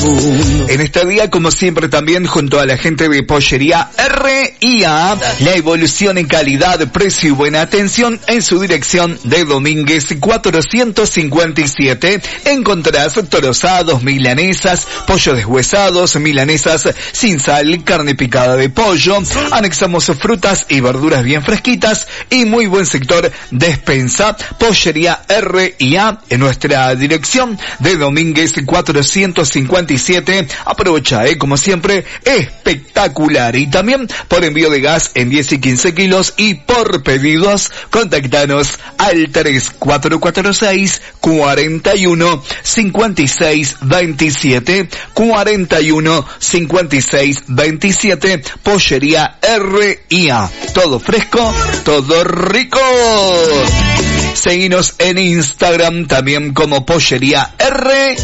En este día, como siempre, también junto a la gente de Pollería R&A, la evolución en calidad, precio y buena atención en su dirección de Domínguez 457. Encontrarás torosados, milanesas, pollo deshuesados, milanesas sin sal, carne picada de pollo. Anexamos frutas y verduras bien fresquitas y muy buen sector despensa. Pollería R&A en nuestra dirección de Domínguez 457. Aprovecha, como siempre, espectacular. Y también por envío de gas en 10 y 15 kilos y por pedidos, contactanos al 3446 41 56 27 41 56 27. Pollería R&A. Todo fresco, todo rico. Seguinos en Instagram también como Pollería R.